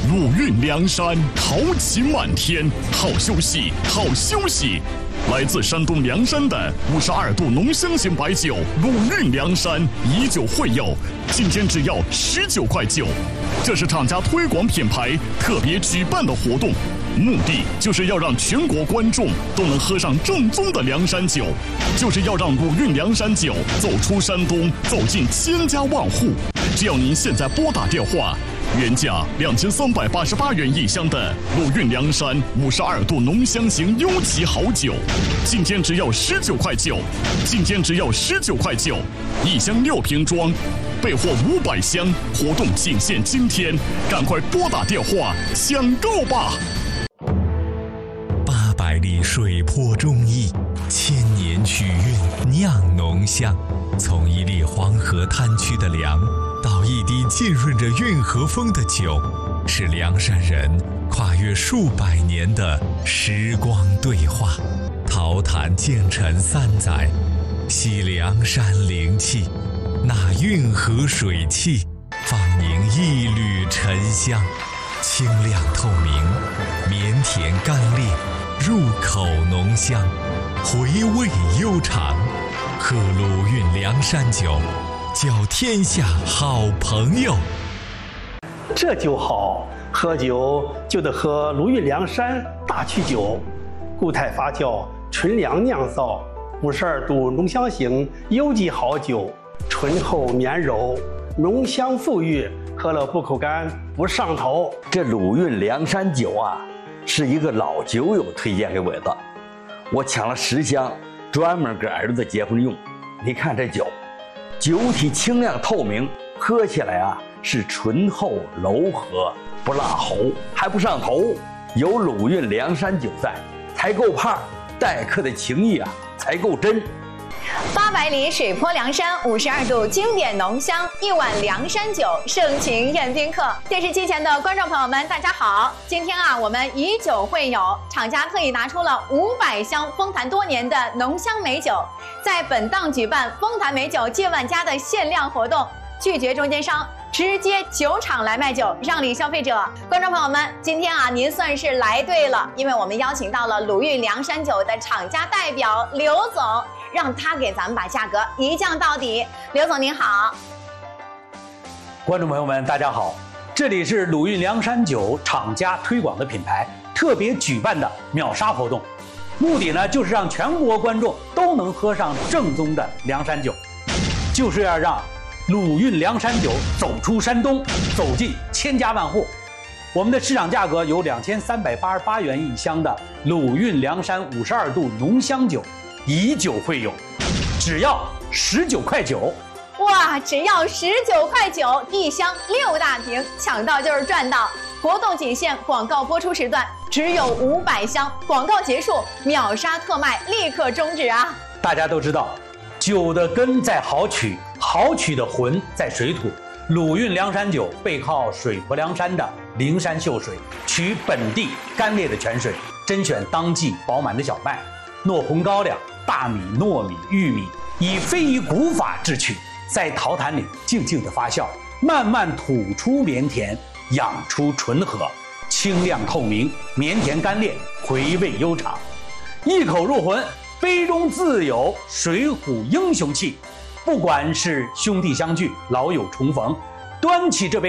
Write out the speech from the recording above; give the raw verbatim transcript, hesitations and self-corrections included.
鲁韵梁山，豪情满天，好休息，好休息。来自山东梁山的五十二度浓香型白酒鲁韵梁山，以酒会友，今天只要十九块九。这是厂家推广品牌特别举办的活动，目的就是要让全国观众都能喝上正宗的梁山酒，就是要让鲁韵梁山酒走出山东，走进千家万户。只要您现在拨打电话，原价两千三百八十八元一箱的鲁韵梁山五十二度浓香型优级好酒，今天只要十九块九，今天只要十九块九，一箱六瓶装，备货五百箱，活动仅限今天，赶快拨打电话抢购吧！ 八百里水泊忠义，千年曲韵酿浓香，从一粒黄河滩区的粮，到一滴浸润着运河风的酒，是梁山人跨越数百年的时光对话。桃坛建成三载，吸梁山灵气，那运河水汽，放凝一缕沉香，清亮透明，绵甜甘冽，入口浓香，回味悠长。喝鲁韵梁山酒，交天下好朋友。 这酒好，喝酒就得喝鲁韵梁山大曲酒，固态发酵，纯粮酿造，五十二度浓香型优级好酒，醇厚绵柔，浓香馥郁，喝了不口干，不上头。 这鲁韵梁山酒啊，是一个老酒友推荐给我的，我抢了十箱，专门给儿子结婚用。你看这酒，酒体清亮透明，喝起来啊是醇厚柔和，不辣喉，还不上头。有鲁韵梁山酒在，才够胖，待客的情谊啊才够真。 八百里水泊梁山，五十二度经典浓香，一碗梁山酒，盛情宴宾客。电视机前的观众朋友们，大家好！今天啊，我们以酒会友，厂家特意拿出了五百箱丰坛多年的浓香美酒，在本档举办丰坛美酒借万家的限量活动，拒绝中间商，直接酒厂来卖酒，让利消费者。观众朋友们，今天啊，您算是来对了，因为我们邀请到了鲁韵梁山酒的厂家代表刘总，让他给咱们把价格一降到底。刘总您好。 观众朋友们大家好，这里是鲁韵梁山酒厂家推广的品牌特别举办的秒杀活动，目的呢就是让全国观众都能喝上正宗的梁山酒，就是要让鲁韵梁山酒走出山东，走进千家万户。我们的市场价格有两千三百八十八元一箱的鲁韵梁山五十二度浓香酒，以酒会友，只要十九块九。 哇，只要十九块九，一箱六大瓶，抢到就是赚到。活动仅限广告播出时段，只有五百箱，广告结束秒杀特卖，立刻终止啊！ 大家都知道，酒的根在好曲，好曲的魂在水土。鲁韵梁山酒背靠水泊梁山的灵山秀水，取本地干裂的泉水，甄选当季饱满的小麦、糯红高粱、大米、糯米、玉米，以非遗古法制曲，在陶坛里静静的发酵，慢慢吐出绵甜，养出醇和，清亮透明，绵甜甘冽，回味悠长，一口入魂，杯中自有水浒英雄气。不管是兄弟相聚，老友重逢，端起这杯